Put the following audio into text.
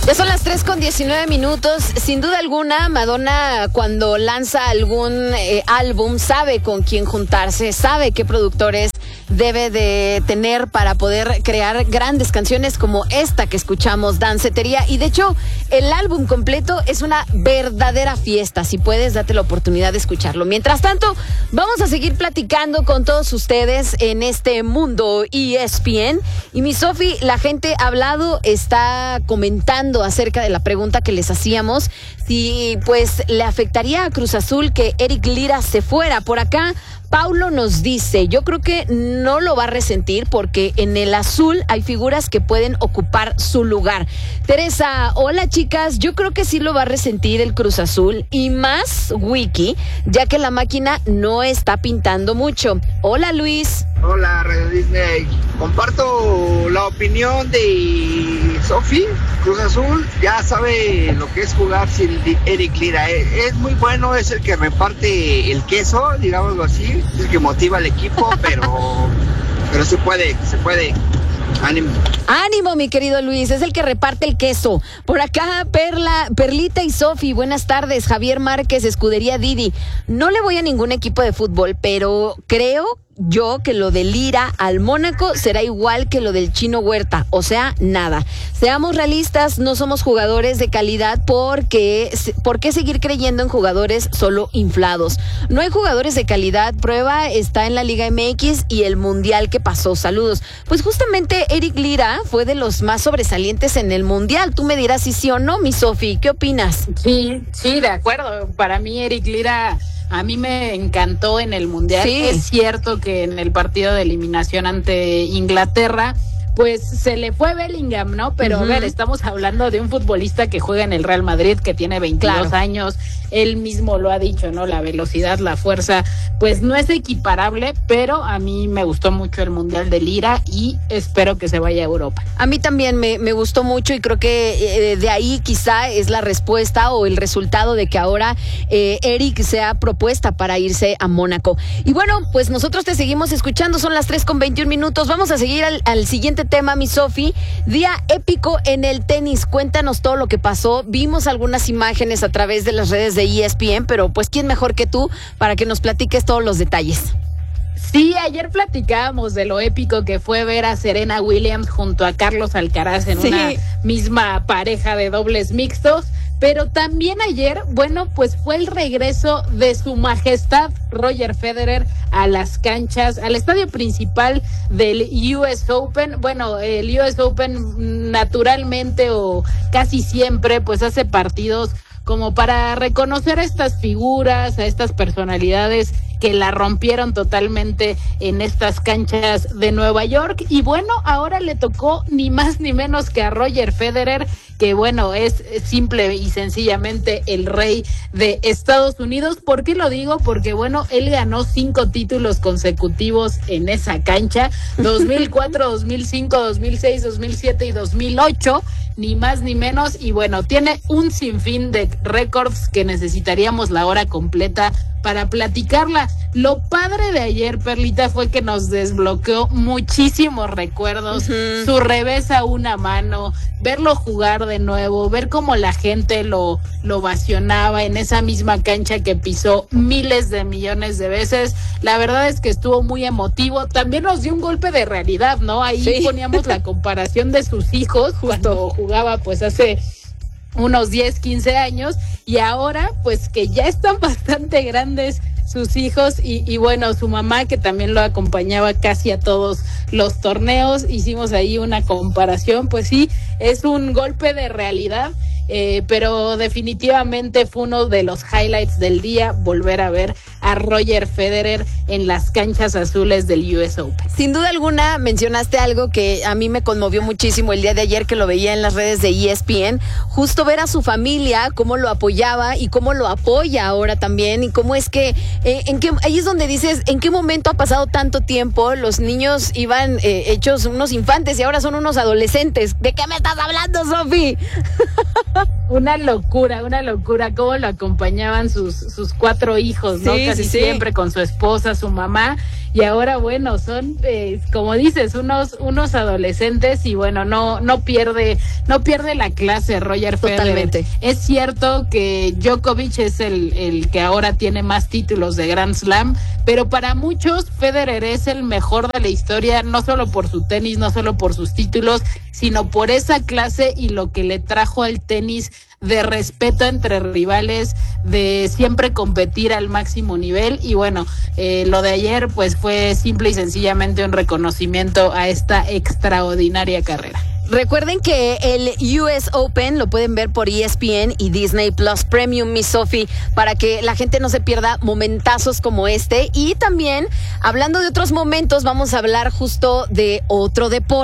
Ya son las 3:19. Sin duda alguna, Madonna cuando lanza algún álbum sabe con quién juntarse, sabe qué productores debe de tener para poder crear grandes canciones como esta que escuchamos, Dancetería. Y de hecho, el álbum completo es una verdadera fiesta. Si puedes, date la oportunidad de escucharlo. Mientras tanto, vamos a seguir platicando con todos ustedes en este mundo ESPN. Y mi Sofi, la gente ha hablado, está comentando acerca de la pregunta que les hacíamos, si pues le afectaría a Cruz Azul que Eric Lira se fuera. Por acá Paulo nos dice, yo creo que no lo va a resentir porque en el azul hay figuras que pueden ocupar su lugar. Teresa, hola chicas, yo creo que sí lo va a resentir el Cruz Azul y más Wiki, ya que la máquina no está pintando mucho. Hola Luis. Hola Radio Disney, comparto la opinión de Sofi. Cruz Azul ya sabe lo que es jugar sin Eric Lira, es muy bueno, es el que reparte el queso, digámoslo así, es el que motiva al equipo, pero se puede. Ánimo. Ánimo, mi querido Luis, es el que reparte el queso. Por acá, Perlita y Sofi, buenas tardes. Javier Márquez, Escudería Didi. No le voy a ningún equipo de fútbol, pero creo yo que lo de Lira al Mónaco será igual que lo del Chino Huerta, o sea, nada. Seamos realistas, no somos jugadores de calidad porque ¿por qué seguir creyendo en jugadores solo inflados? No hay jugadores de calidad, prueba está en la Liga MX y el Mundial que pasó. Saludos. Pues justamente Eric Lira fue de los más sobresalientes en el Mundial. Tú me dirás si sí o no, mi Sofi, ¿qué opinas? Sí, de acuerdo. Para mí Eric Lira a mí me encantó en el Mundial. Sí. Es cierto que en el partido de eliminación ante Inglaterra, pues se le fue Bellingham, ¿no? Pero a ver, estamos hablando de un futbolista que juega en el Real Madrid, que tiene 22 años, él mismo lo ha dicho, ¿no? La velocidad, la fuerza, pues no es equiparable, pero a mí me gustó mucho el Mundial de Lira y espero que se vaya a Europa. A mí también me gustó mucho y creo que de ahí quizá es la respuesta o el resultado de que ahora Eric sea propuesta para irse a Mónaco. Y bueno, pues nosotros te seguimos escuchando, son las 3:21. Vamos a seguir al siguiente tema, mi Sofi. Día épico en el tenis. Cuéntanos todo lo que pasó. Vimos algunas imágenes a través de las redes de ESPN, pero pues quién mejor que tú para que nos platiques todos los detalles. Sí, ayer platicábamos de lo épico que fue ver a Serena Williams junto a Carlos Alcaraz en una misma pareja de dobles mixtos. Pero también ayer, bueno, pues fue el regreso de su majestad Roger Federer a las canchas, al estadio principal del US Open. Bueno, el US Open naturalmente o casi siempre pues hace partidos como para reconocer a estas figuras, a estas personalidades que la rompieron totalmente en estas canchas de Nueva York. Y bueno, ahora le tocó ni más ni menos que a Roger Federer, que bueno, es simple y sencillamente el rey de Estados Unidos. ¿Por qué lo digo? Porque bueno, él ganó 5 títulos consecutivos en esa cancha, 2004, 2005, 2006, 2007 y 2008, ni más ni menos. Y bueno, tiene un sinfín de récords que necesitaríamos la hora completa para platicarla. Lo padre de ayer, Perlita, fue que nos desbloqueó muchísimos recuerdos, su revés a una mano, verlo jugar de nuevo, ver cómo la gente lo ovacionaba en esa misma cancha que pisó miles de millones de veces. La verdad es que estuvo muy emotivo. También nos dio un golpe de realidad, ¿no? Ahí poníamos la comparación de sus hijos cuando jugaba pues hace unos 10, 15 años y ahora pues que ya están bastante grandes sus hijos y bueno, su mamá que también lo acompañaba casi a todos los torneos. Hicimos ahí una comparación, pues sí, es un golpe de realidad, pero definitivamente fue uno de los highlights del día, volver a ver a Roger Federer en las canchas azules del US Open. Sin duda alguna, mencionaste algo que a mí me conmovió muchísimo el día de ayer que lo veía en las redes de ESPN, justo ver a su familia, cómo lo apoyaba y cómo lo apoya ahora también, y cómo es que, ahí es donde dices, ¿en qué momento ha pasado tanto tiempo? Los niños iban hechos unos infantes y ahora son unos adolescentes. ¿De qué me estás hablando, Sofi? Una locura, cómo lo acompañaban sus 4 hijos, ¿no? Casi siempre con su esposa, su mamá. y ahora bueno, son como dices, unos adolescentes, y bueno, no pierde la clase Roger Federer. Totalmente. Es cierto que Djokovic es el que ahora tiene más títulos de Grand Slam, pero para muchos Federer es el mejor de la historia, no solo por su tenis, no solo por sus títulos, sino por esa clase y lo que le trajo al tenis de respeto entre rivales, de siempre competir al máximo nivel. Y bueno, lo de ayer pues fue simple y sencillamente un reconocimiento a esta extraordinaria carrera. Recuerden que el US Open lo pueden ver por ESPN y Disney Plus Premium, mi Sofi, para que la gente no se pierda momentazos como este. Y también, hablando de otros momentos, vamos a hablar justo de otro deporte.